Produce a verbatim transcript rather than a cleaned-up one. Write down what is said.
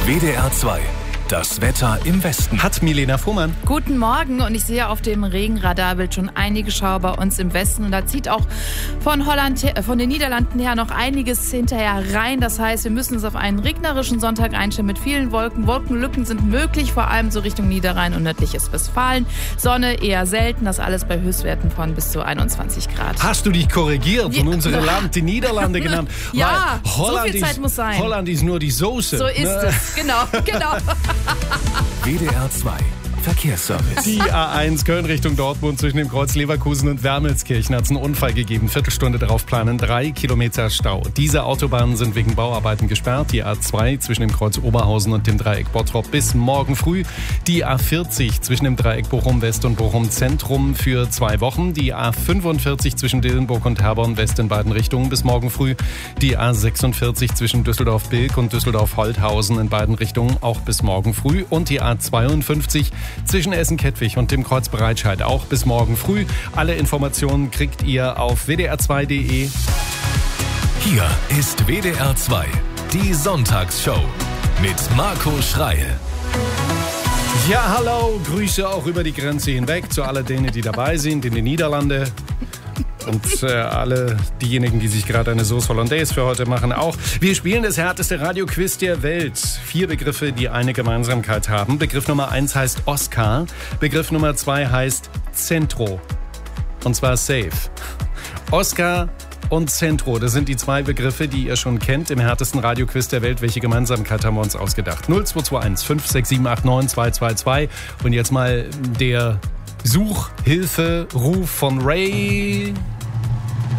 W D R zwei. Das Wetter im Westen. Hat Milena Fuhrmann. Guten Morgen, und ich sehe auf dem Regenradarbild schon einige Schauer bei uns im Westen. Und da zieht auch von Holland, her, von den Niederlanden her noch einiges hinterher rein. Das heißt, wir müssen uns auf einen regnerischen Sonntag einstellen mit vielen Wolken. Wolkenlücken sind möglich, vor allem so Richtung Niederrhein und nördliches Westfalen. Sonne eher selten, das alles bei Höchstwerten von bis zu einundzwanzig Grad. Hast du dich korrigiert und Ja. unsere Land die Niederlande genannt? Ja, Weil so Holland viel Zeit ist, muss sein. Holland ist nur die Soße. So ist ne? es, genau, genau. W D R zwei. Verkehrsservice. Die A eins Köln Richtung Dortmund zwischen dem Kreuz Leverkusen und Wermelskirchen hat es einen Unfall gegeben. Viertelstunde darauf planen drei Kilometer Stau. Diese Autobahnen sind wegen Bauarbeiten gesperrt. Die A zwei zwischen dem Kreuz Oberhausen und dem Dreieck Bottrop bis morgen früh. Die A vierzig zwischen dem Dreieck Bochum West und Bochum Zentrum für zwei Wochen. Die A fünfundvierzig zwischen Dillenburg und Herborn West in beiden Richtungen bis morgen früh. Die A sechsundvierzig zwischen Düsseldorf-Bilk und Düsseldorf-Holthausen in beiden Richtungen auch bis morgen früh. Und die A zweiundfünfzig zwischen Essen-Kettwig und dem Kreuz Breitscheid auch bis morgen früh. Alle Informationen kriegt ihr auf w d r zwei punkt d e. Hier ist W D R zwei. Die Sonntagsshow mit Marco Schreil. Ja, hallo, Grüße auch über die Grenze hinweg zu all denen, die dabei sind in den Niederlanden. Und äh, alle diejenigen, die sich gerade eine Sauce Hollandaise für heute machen, auch. Wir spielen das härteste Radioquiz der Welt. Vier Begriffe, die eine Gemeinsamkeit haben. Begriff Nummer eins heißt Oscar. Begriff Nummer zwei heißt Centro. Und zwar safe. Oscar und Centro, das sind die zwei Begriffe, die ihr schon kennt im härtesten Radioquiz der Welt. Welche Gemeinsamkeit haben wir uns ausgedacht? null zwei zwei eins fünf sechs sieben acht neun zwei zwei zwei. Und jetzt mal der Suchhilferuf von Ray